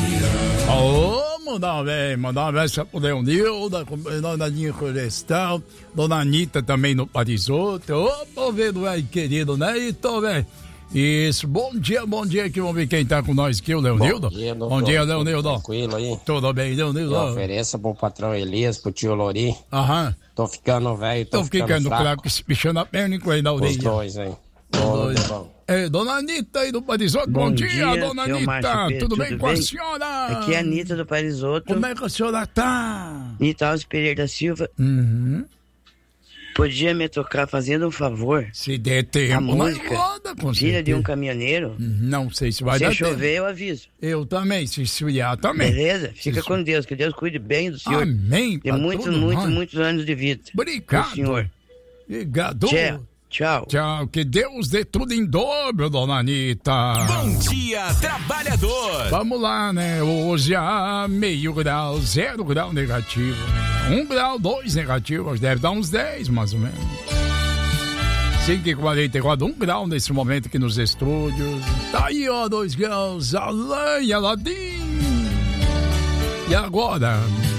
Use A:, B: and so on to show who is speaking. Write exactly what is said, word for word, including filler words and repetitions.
A: Ô, mandar um bem, mandar um beijo pro Leonilda, Dona Ninha Florestal, Dona Anitta também no Parisoto. Ô, tô vendo, velho, querido, né? E tô, velho. Isso, bom dia, bom dia aqui, vamos ver quem tá com nós aqui, o Leonildo. Bom dia,
B: Bom dia, Leonildo.
A: Tranquilo aí? Tudo bem, Leonildo?
B: Ofereça pro patrão Elias, pro tio Lori.
A: Aham.
B: Tô ficando velho, tô, tô ficando, ficando fraco. Claro,
A: que se bichando a perna e coisa na orelha.
B: Os dois, hein?
A: Dois. É, Dona Anitta aí do Parisoto, bom, bom dia, dia, Dona Anitta, tudo, tudo bem, bem com a senhora?
C: Aqui é a Anitta do Parisoto.
A: Como é que a senhora tá?
C: Anitta Alves Pereira da Silva.
A: Uhum.
C: Podia me tocar fazendo um favor?
A: Se der tempo,
C: a música,
A: roda, com
C: Filha de um Caminhoneiro.
A: Não sei se vai
C: se
A: dar
C: chover,
A: tempo.
C: eu aviso.
A: Eu também, se esfriar também.
C: Beleza? Fica se com Deus, que Deus cuide bem do senhor.
A: Amém.
C: De muitos, muitos, muitos anos de vida.
A: Obrigado.
C: Senhor.
A: Obrigado.
C: Tchau. Tchau.
A: Tchau, que Deus dê tudo em dobro, Dona Anitta.
D: Bom dia, trabalhador.
A: Vamos lá, né? Hoje há meio grau, zero grau negativo. Um grau, dois negativos, deve dar uns dez, mais ou menos. cinco e quarenta e quatro, um grau nesse momento aqui nos estúdios. Tá aí, ó, dois graus, Alain, Aladim. E agora...